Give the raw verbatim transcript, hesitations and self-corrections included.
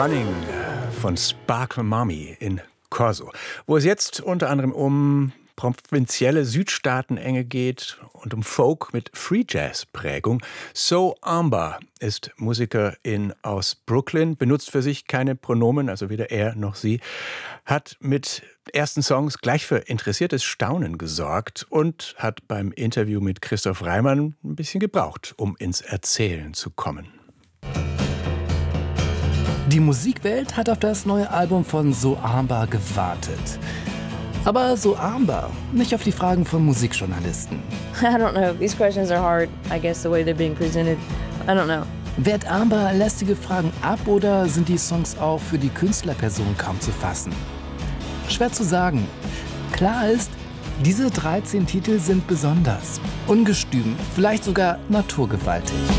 Running von Sparkle Mommy in Corso, wo es jetzt unter anderem um provinzielle Südstaatenenge geht und um Folk mit Free Jazz Prägung. So Amber ist Musikerin aus Brooklyn, benutzt für sich keine Pronomen, also weder er noch sie, hat mit ersten Songs gleich für interessiertes Staunen gesorgt und hat beim Interview mit Christoph Reimann ein bisschen gebraucht, um ins Erzählen zu kommen. Die Musikwelt hat auf das neue Album von So Amber gewartet. Aber So Amber, nicht auf die Fragen von Musikjournalisten. I don't know. These questions are hard, I guess, the way they're being presented. I don't know. Wehrt Amber lästige Fragen ab oder sind die Songs auch für die Künstlerperson kaum zu fassen? Schwer zu sagen. Klar ist, diese dreizehn Titel sind besonders, ungestüm, vielleicht sogar naturgewaltig.